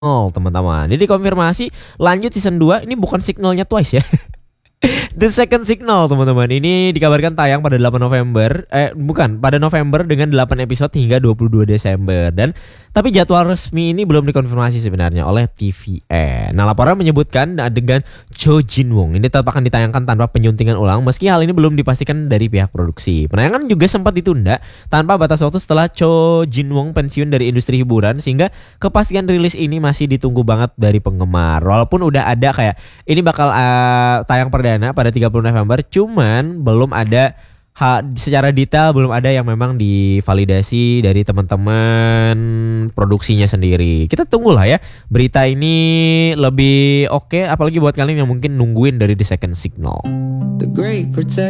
teman-teman. Jadi dikonfirmasi lanjut season 2 ini bukan signalnya Twice ya. The Second Signal teman-teman. Ini dikabarkan tayang pada 8 November. Bukan, pada November dengan 8 episode hingga 22 Desember. Tapi jadwal resmi ini belum dikonfirmasi sebenarnya oleh TVN. Nah, laporan menyebutkan adegan Cho Jin Wong ini tetap akan ditayangkan tanpa penyuntingan ulang meski hal ini belum dipastikan dari pihak produksi. Penayangan juga sempat ditunda tanpa batas waktu setelah Cho Jin Wong pensiun dari industri hiburan, sehingga kepastian rilis ini masih ditunggu banget dari penggemar. Walaupun udah ada kayak ini bakal tayang perdana pada 30 November, cuman belum ada secara detail, belum ada yang memang divalidasi dari teman-teman produksinya sendiri. Kita tunggulah ya berita ini lebih oke, apalagi buat kalian yang mungkin nungguin dari The Second Signal. The Great Protect.